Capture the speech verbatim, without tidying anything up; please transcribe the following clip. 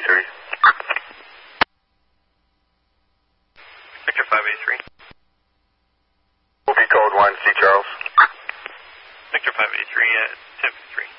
eighty-three. Victor five eighty-three. Will be code one, C. Charles. Victor five eighty-three at ten fifty-three.